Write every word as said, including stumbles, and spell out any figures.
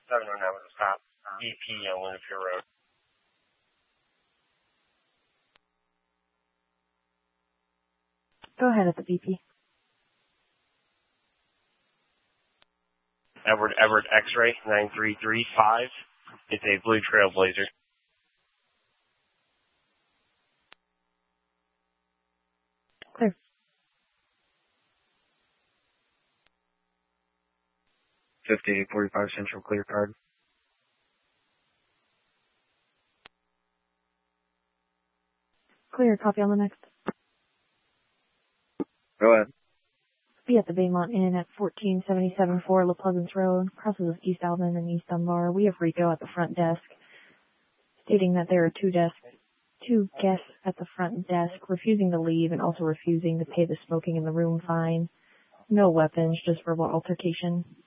seven oh nine with a stop. B P on Winterfere Road. Go ahead at the B P. Edward Edward X-ray nine three three five. It's a blue Trailblazer. Clear. fifty-eight forty-five Central clear card. Clear, copy on the next. Go ahead. Be at the Baymont Inn at fourteen seventy-seven four La Pleasance Road, crosses of East Alvin and East Dunbar. We have Rico at the front desk, stating that there are two desks, two guests at the front desk, refusing to leave and also refusing to pay the smoking in the room fine. No weapons, just verbal altercation.